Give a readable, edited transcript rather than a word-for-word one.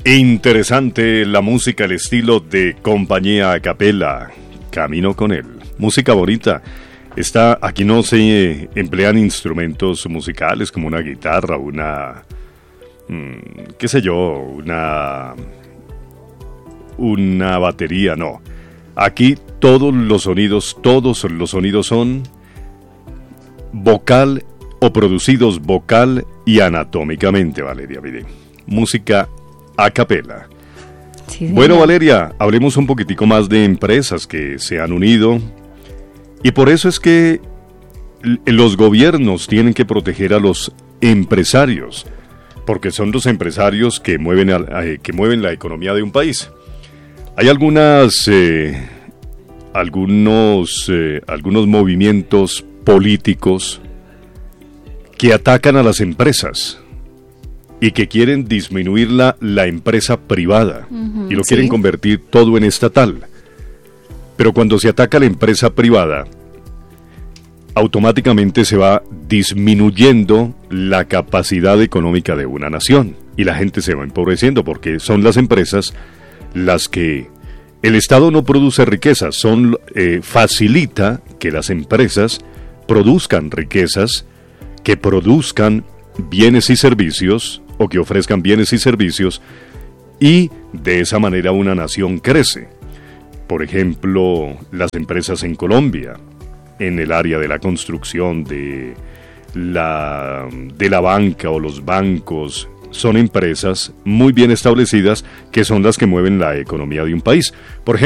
Interesante la música, el estilo de Compañía a Capela. Camino con él. Música bonita. Aquí no se emplean instrumentos musicales como una guitarra, qué sé yo, una batería, no. Aquí todos los sonidos son vocal o producidos vocal y anatómicamente, Valeria. Mire, música a capela. Sí, bueno, Valeria, hablemos un poquitico más de empresas que se han unido. Y por eso es que los gobiernos tienen que proteger a los empresarios, porque son los empresarios que mueven la economía de un país. Hay algunos movimientos políticos que atacan a las empresas y que quieren disminuir la empresa privada y lo quieren convertir todo en estatal. Pero cuando se ataca a la empresa privada, automáticamente se va disminuyendo la capacidad económica de una nación y la gente se va empobreciendo porque son las empresas las que el Estado no produce riqueza, facilita que las empresas produzcan riquezas, que produzcan bienes y servicios o que ofrezcan bienes y servicios, y de esa manera una nación crece. Por ejemplo, las empresas en Colombia, en el área de la construcción, de la banca o los bancos, son empresas muy bien establecidas que son las que mueven la economía de un país. Por ejemplo,